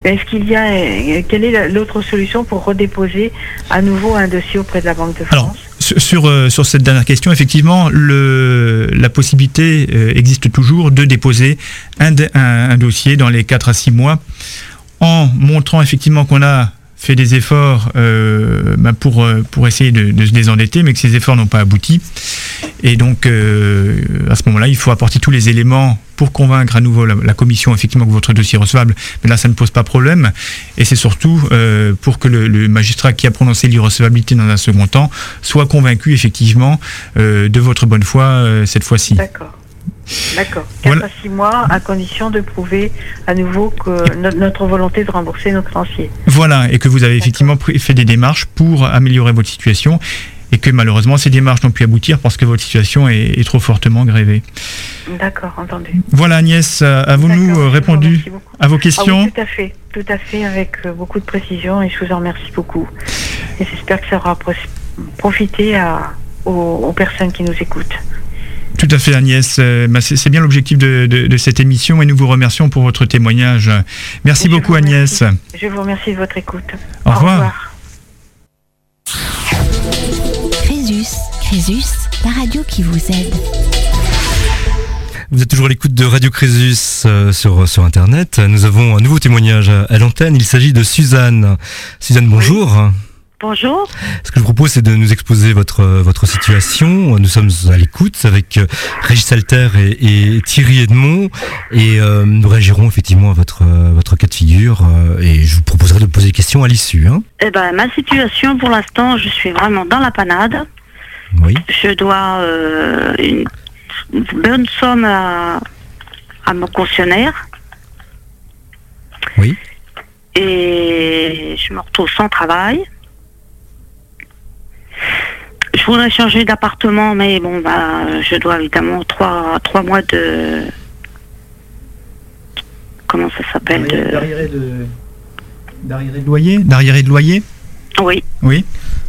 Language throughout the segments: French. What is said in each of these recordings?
Est-ce qu'il y a, quelle est l'autre solution pour redéposer à nouveau un dossier auprès de la Banque de France? Alors, sur cette dernière question, effectivement, la possibilité existe toujours de déposer un dossier dans les 4 à 6 mois en montrant effectivement qu'on a fait des efforts pour essayer de se désendetter, mais que ces efforts n'ont pas abouti. Et donc, à ce moment-là, il faut apporter tous les éléments pour convaincre à nouveau la commission effectivement que votre dossier est recevable. Mais là, ça ne pose pas problème. Et c'est surtout pour que le magistrat qui a prononcé l'irrecevabilité dans un second temps soit convaincu effectivement de votre bonne foi cette fois-ci. D'accord. 4 à 6 mois, à condition de prouver à nouveau que notre volonté de rembourser nos créanciers. Voilà, et que vous avez effectivement fait des démarches pour améliorer votre situation, et que malheureusement ces démarches n'ont pu aboutir parce que votre situation est trop fortement gravée. D'accord, entendu. Voilà Agnès, avons-nous répondu à vos questions? Oui, tout à fait, avec beaucoup de précision, et je vous en remercie beaucoup. Et j'espère que ça aura profité aux personnes qui nous écoutent. Tout à fait Agnès, c'est bien l'objectif de cette émission et nous vous remercions pour votre témoignage. Merci beaucoup Agnès. Je vous remercie de votre écoute. Au revoir. Crésus, la radio qui vous aide. Vous êtes toujours à l'écoute de Radio Crésus sur Internet. Nous avons un nouveau témoignage à l'antenne. Il s'agit de Suzanne. Suzanne, bonjour. Oui. Bonjour. Ce que je vous propose, c'est de nous exposer votre situation. Nous sommes à l'écoute avec Régis Alter et Thierry Edmond, et nous réagirons effectivement à votre cas de figure, et je vous proposerai de poser des questions à l'issue. Eh ben, ma situation, pour l'instant, je suis vraiment dans la panade. Oui. Je dois une bonne somme à mon cautionnaire. Oui. Et je me retrouve sans travail. Je voudrais changer d'appartement, mais bon, je dois évidemment 3 mois de... Comment ça s'appelle? D'arriéré de loyer? Oui. Oui.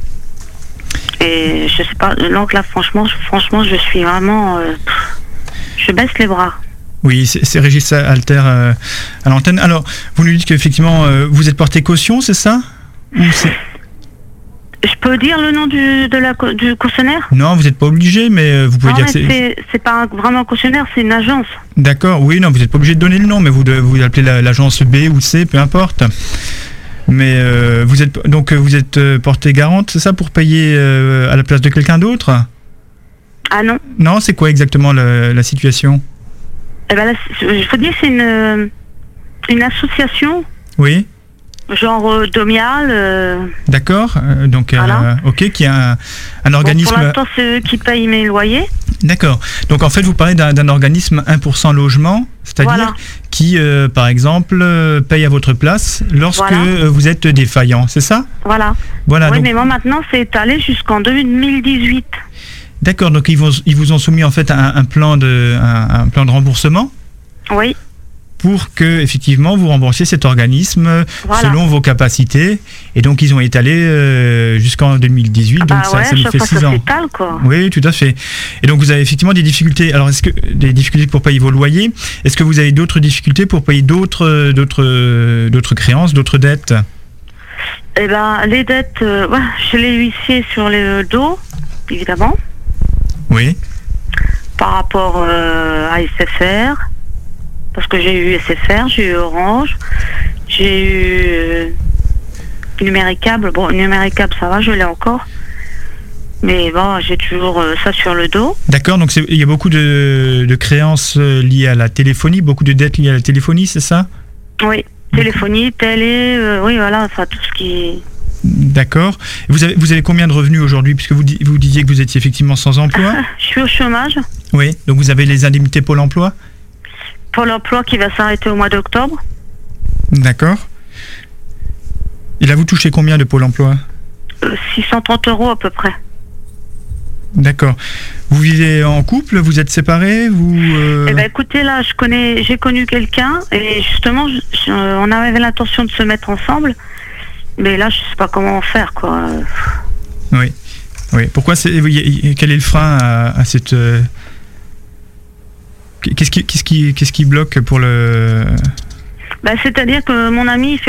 Et je sais pas, donc là, franchement, je suis vraiment... je baisse les bras. Oui, c'est Régis Alter à l'antenne. Alors, vous nous dites qu'effectivement, vous êtes porté caution, c'est ça? Ou c'est... Je peux dire le nom du cautionnaire? Non, vous n'êtes pas obligé, mais vous pouvez dire que c'est pas vraiment un cautionnaire, c'est une agence. D'accord, oui, non, vous n'êtes pas obligé de donner le nom, mais vous appelez l'agence B ou C, peu importe. Mais vous êtes porté garante, c'est ça, pour payer à la place de quelqu'un d'autre? Ah non. Non, c'est quoi exactement la situation? Eh ben, je faut dire que c'est une association. Oui. Genre Domial. D'accord, donc voilà. ok, qui a un organisme... Pour l'instant, c'est eux qui payent mes loyers. D'accord, donc en fait vous parlez d'un organisme 1% logement, c'est-à-dire qui, par exemple, paye à votre place lorsque vous êtes défaillant, c'est ça? Voilà. Oui, donc... mais moi maintenant c'est étalé jusqu'en 2018. D'accord, donc ils vous ont soumis en fait un plan de remboursement? Oui. Pour que effectivement vous remboursiez cet organisme selon vos capacités, et donc ils ont étalé jusqu'en 2018, donc ça nous fait 6 ans. Étale, quoi. Oui, tout à fait. Et donc vous avez effectivement des difficultés. Alors est-ce que des difficultés pour payer vos loyers? Est-ce que vous avez d'autres difficultés pour payer d'autres créances, d'autres dettes? Eh ben les dettes, je l'ai huissier sur le dos, évidemment. Oui. Par rapport à SFR. Parce que j'ai eu SFR, j'ai eu Orange, j'ai eu Numéricable. Bon, Numéricable, ça va, je l'ai encore. Mais bon, j'ai toujours ça sur le dos. D'accord, donc il y a beaucoup de créances liées à la téléphonie, beaucoup de dettes liées à la téléphonie, c'est ça? Oui, téléphonie, télé, oui, voilà, enfin tout ce qui... D'accord. Vous avez combien de revenus aujourd'hui, puisque vous disiez que vous étiez effectivement sans emploi? Je suis au chômage. Oui, donc vous avez les indemnités Pôle emploi? Pôle emploi qui va s'arrêter au mois d'octobre. D'accord. Et là, vous touchez combien de Pôle emploi? 630 € à peu près. D'accord. Vous vivez en couple? Vous êtes séparés? Eh ben, écoutez, là, j'ai connu quelqu'un, et justement, on avait l'intention de se mettre ensemble, mais là, je sais pas comment faire, quoi. Oui. Pourquoi quel est le frein à cette... Qu'est-ce qui bloque pour le... C'est-à-dire que mon ami, il fait